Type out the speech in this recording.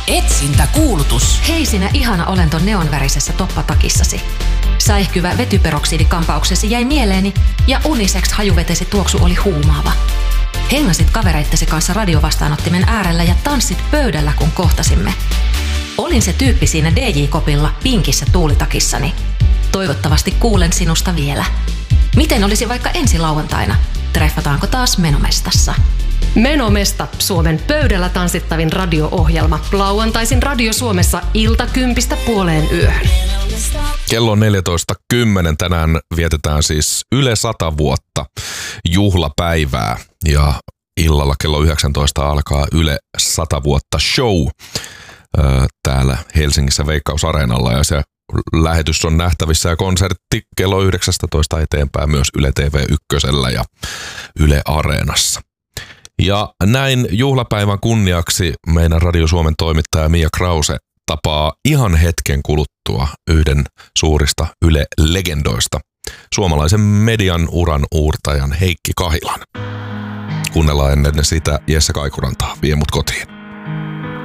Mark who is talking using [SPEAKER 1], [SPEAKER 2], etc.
[SPEAKER 1] Etsintäkuulutus.
[SPEAKER 2] Hei sinä ihana olento neonvärisessä toppatakissasi. Säihkyvä vetyperoksidikampauksesi jäi mieleeni ja unisex hajuvetesi tuoksu oli huumaava. Hengasit kavereittesi kanssa radiovastaanottimen äärellä ja tanssit pöydällä, kun kohtasimme. Olin se tyyppi siinä DJ-kopilla pinkissä tuulitakissani. Toivottavasti kuulen sinusta vielä. Miten olisi vaikka ensi lauantaina? Treffataanko taas Menomestassa?
[SPEAKER 3] Menomesta, Suomen pöydällä tanssittavin radio-ohjelma. Lauantaisin Radio Suomessa 10:00–10:30.
[SPEAKER 4] Kello on 14.10. Tänään vietetään siis Yle 100 vuotta juhlapäivää ja illalla kello 19 alkaa Yle 100 vuotta show täällä Helsingissä Veikkaus-areenalla ja se lähetys on nähtävissä ja konsertti kello 19 eteenpäin myös Yle TV1 ja Yle Areenassa. Ja näin juhlapäivän kunniaksi meidän Radio Suomen toimittaja Mia Krause tapaa ihan hetken kuluttua yhden suurista Yle-legendoista, suomalaisen median uran uurtajan Heikki Kahilan. Kuunnellaan ennen sitä Jesse Kaikurantaa, Vie mut kotiin.